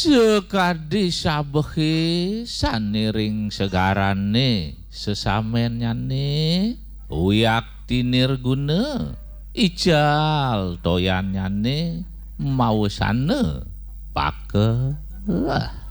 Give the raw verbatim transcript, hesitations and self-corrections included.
sekadi sabehi saniring segarane sesamenyane uyak tinirguna ijal toyannyane mausane pake